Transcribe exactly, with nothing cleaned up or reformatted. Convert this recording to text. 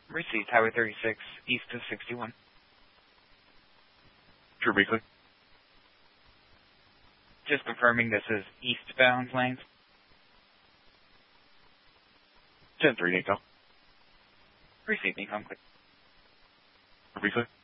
Received, Highway thirty-six, east of sixty-one. True Weekly. Just confirming this is eastbound lanes. ten three, Nico. Received, Nico, I'm clear. True Weekly.